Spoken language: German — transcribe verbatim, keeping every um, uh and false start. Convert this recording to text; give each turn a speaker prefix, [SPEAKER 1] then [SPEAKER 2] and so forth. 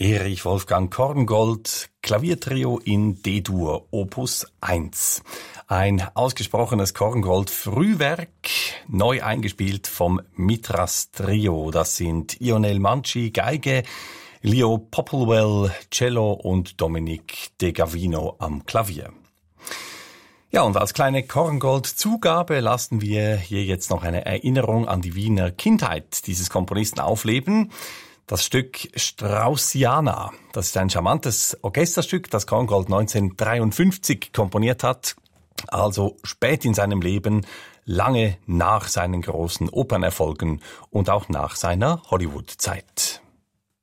[SPEAKER 1] Erich Wolfgang Korngold, Klaviertrio in D-Dur, Opus eins. Ein ausgesprochenes Korngold-Frühwerk, neu eingespielt vom Mitras Trio. Das sind Ionel Manci, Geige, Leo Popplewell, Cello und Dominic De Gavino am Klavier. Ja, und als kleine Korngold-Zugabe lassen wir hier jetzt noch eine Erinnerung an die Wiener Kindheit dieses Komponisten aufleben. Das Stück Straussiana, das ist ein charmantes Orchesterstück, das Korngold neunzehnhundertdreiundfünfzig komponiert hat, also spät in seinem Leben, lange nach seinen großen Opernerfolgen und auch nach seiner Hollywood-Zeit.